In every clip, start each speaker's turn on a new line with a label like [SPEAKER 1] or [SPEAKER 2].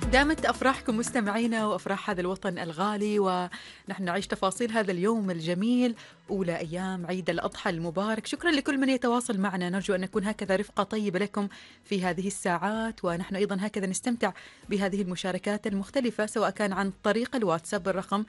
[SPEAKER 1] دامت أفراحكم مستمعينا وأفراح هذا الوطن الغالي، ونحن نعيش تفاصيل هذا اليوم الجميل، أولى أيام عيد الأضحى المبارك. شكرا لكل من يتواصل معنا، نرجو أن نكون هكذا رفقة طيبة لكم في هذه الساعات، ونحن أيضا هكذا نستمتع بهذه المشاركات المختلفة، سواء كان عن طريق الواتساب الرقم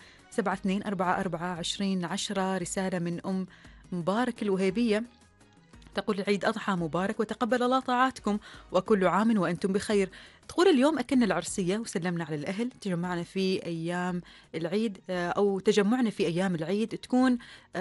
[SPEAKER 1] 72442010. رسالة من أم مبارك الوهيبية تقول: عيد أضحى مبارك وتقبل الله طاعاتكم وكل عام وأنتم بخير. تقول: اليوم أكلنا العرسية وسلمنا على الأهل. تجمعنا في أيام العيد أو تجمعنا في أيام العيد تكون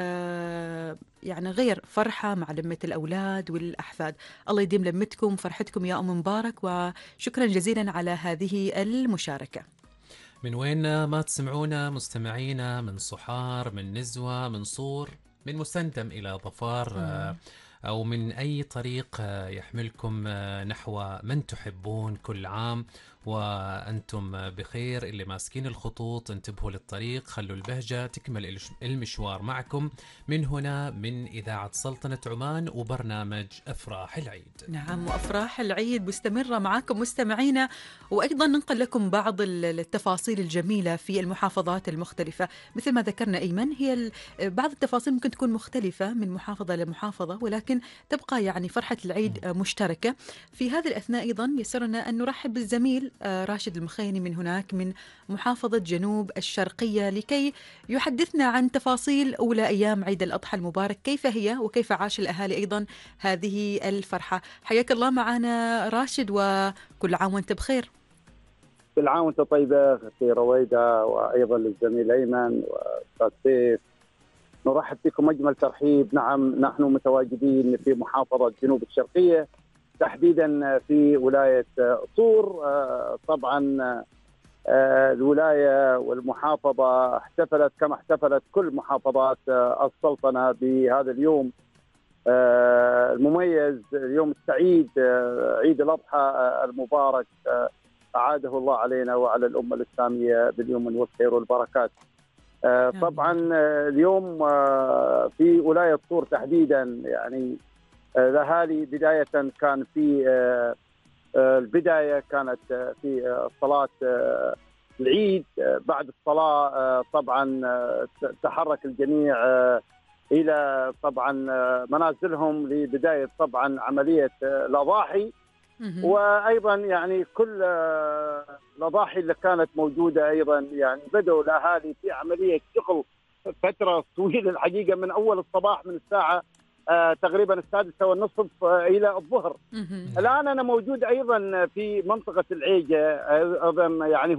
[SPEAKER 1] يعني غير فرحة مع لمة الأولاد والأحفاد. الله يديم لمتكم وفرحتكم يا أم مبارك، وشكرا جزيلا على هذه المشاركة.
[SPEAKER 2] من وين ما تسمعونا مستمعينا، من صحار، من نزوة، من صور، من مسندم إلى ظفار، أو من أي طريق يحملكم نحو من تحبون، كل عام وأنتم بخير. اللي ماسكين الخطوط انتبهوا للطريق، خلوا البهجة تكمل المشوار معكم من هنا من إذاعة سلطنة عمان وبرنامج أفراح العيد.
[SPEAKER 1] نعم، وأفراح العيد مستمرة معكم مستمعينا، وأيضا ننقل لكم بعض التفاصيل الجميلة في المحافظات المختلفة. مثل ما ذكرنا أيمن، هي بعض التفاصيل ممكن تكون مختلفة من محافظة لمحافظة، ولكن تبقى يعني فرحة العيد مشتركة. في هذه الأثناء أيضا يسرنا أن نرحب بالزميل راشد المخيني من هناك من محافظة جنوب الشرقية، لكي يحدثنا عن تفاصيل أولى أيام عيد الأضحى المبارك، كيف هي وكيف عاش الأهالي أيضا هذه الفرحة. حياك الله معنا راشد، وكل عام وانت بخير.
[SPEAKER 3] كل عام وانت طيبة أختي رويدة، وأيضا للزميل أيمن وأستاذ سيف. نرحب بكم أجمل ترحيب. نعم، نحن متواجدين في محافظة جنوب الشرقية، تحديدا في ولاية صور. طبعا الولاية والمحافظة احتفلت كما احتفلت كل محافظات السلطنة بهذا اليوم المميز، اليوم السعيد، عيد الأضحى المبارك. أعاده الله علينا وعلى الأمة الإسلامية باليمن والخير والبركات. طبعا اليوم في ولاية صور تحديدا، يعني الأهالي بداية كان في البداية كانت في صلاة العيد. بعد الصلاة طبعا تحرك الجميع إلى طبعا منازلهم لبداية طبعا عملية الأضاحي، وأيضا يعني كل الأضاحي اللي كانت موجودة أيضا يعني بدأوا الأهالي في عملية شغل فترة طويلة الحقيقة، من أول الصباح من الساعة تقريبا 6:30 إلى الظهر. الآن أنا موجود أيضا في منطقة العيجة، أيضا يعني